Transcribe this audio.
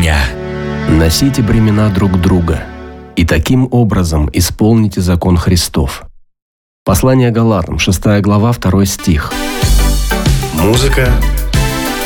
меня. Носите бремена друг друга, и таким образом исполните закон Христов. Послание Галатам, 6 глава, 2 стих. Музыка,